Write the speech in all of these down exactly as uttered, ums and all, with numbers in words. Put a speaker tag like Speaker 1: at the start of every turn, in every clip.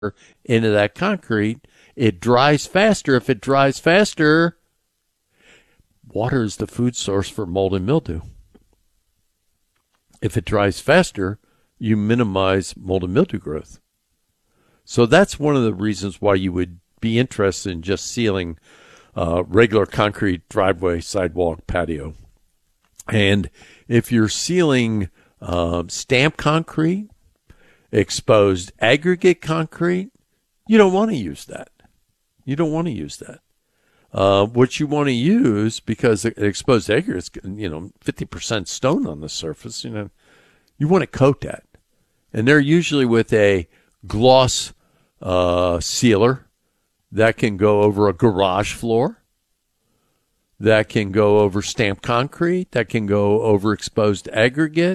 Speaker 1: into that concrete. It dries faster. If it dries faster, water is the food source for mold and mildew. If it dries faster, you minimize mold and mildew growth. So that's one of the reasons why you would be interested in just sealing uh, regular concrete driveway, sidewalk, patio. And if you're sealing uh, stamped concrete, exposed aggregate concrete, you don't want to use that. You don't want to use that. Uh, what you want to use, because exposed aggregate is, you know, fifty percent stone on the surface, you know, you want to coat that. And they're usually with a gloss uh, sealer that can go over a garage floor, that can go over stamped concrete, that can go over exposed aggregate.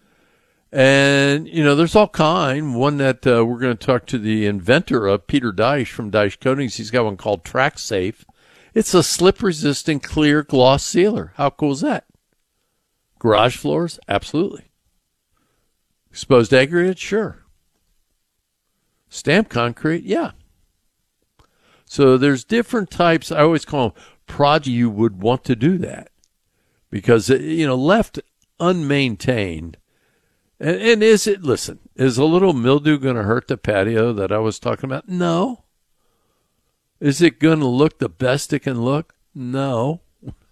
Speaker 1: And, you know, there's all kind. One that uh, we're going to talk to the inventor of, Peter Deich from Deich Coatings. He's got one called Track Safe. It's a slip-resistant clear gloss sealer. How cool is that? Garage floors? Absolutely. Exposed aggregate? Sure. Stamped concrete? Yeah. So there's different types. I always call them projects you would want to do that. Because, you know, left unmaintained. And, and is it, listen, is a little mildew going to hurt the patio that I was talking about? No. Is it going to look the best it can look? No.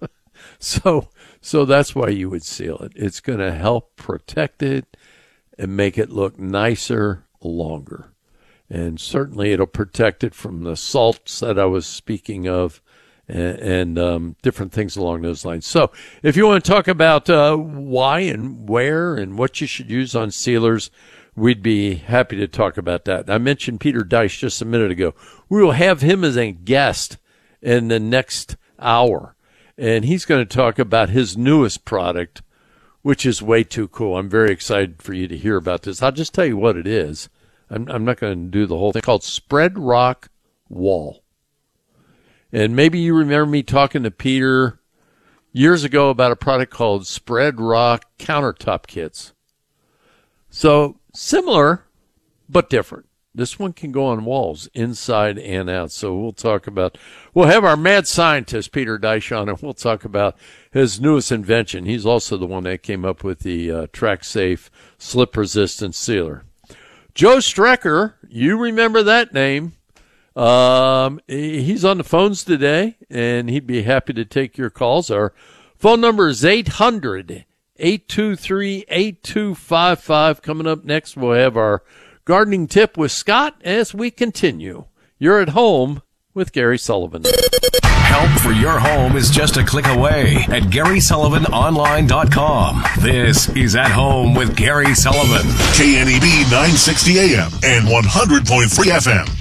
Speaker 1: so so that's why you would seal it. It's going to help protect it and make it look nicer longer. And certainly it'll protect it from the salts that I was speaking of and, and um, different things along those lines. So if you want to talk about uh, why and where and what you should use on sealers, we'd be happy to talk about that. I mentioned Peter Deich just a minute ago. We will have him as a guest in the next hour, and he's going to talk about his newest product, which is way too cool. I'm very excited for you to hear about this. I'll just tell you what it is. I'm, I'm not going to do the whole thing. It's called Spread Rock Wall. And maybe you remember me talking to Peter years ago about a product called Spread Rock Countertop Kits. So similar, but different. This one can go on walls inside and out. So we'll talk about, we'll have our mad scientist, Peter Deich, on, and we'll talk about his newest invention. He's also the one that came up with the uh, Track Safe slip resistant sealer. Joe Strecker, you remember that name. Um, he's on the phones today, and he'd be happy to take your calls. Our phone number is eight hundred, eight two three, eight two five five. Coming up next, we'll have our gardening tip with Scott as we continue. You're at home with Gary Sullivan.
Speaker 2: Help for your home is just a click away at Gary Sullivan Online dot com. This is At Home with Gary Sullivan.
Speaker 3: K N E B nine sixty A M and one hundred point three F M.